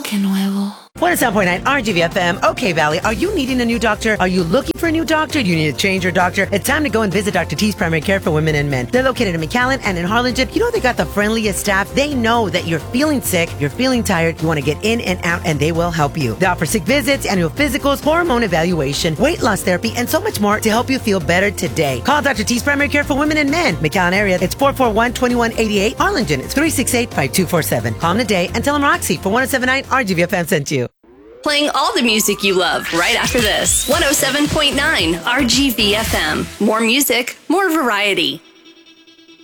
Qué nuevo. 107.9 RGVFM. Okay, Valley, are you needing a new doctor? Are you looking for a new doctor? Do you need to change your doctor? It's time to go and visit Dr. T's Primary Care for Women and Men. They're located in McAllen and in Harlingen. You know, they got the friendliest staff. They know that you're feeling sick, you're feeling tired, you want to get in and out, and they will help you. They offer sick visits, annual physicals, hormone evaluation, weight loss therapy, and so much more to help you feel better today. Call Dr. T's Primary Care for Women and Men. McAllen area, it's 441-2188. Harlingen, it's 368-5247. Call them today and tell them Roxy for 107.9 RGVFM sent you. Playing all the music you love right after this. 107.9 RGVFM. More music, more variety.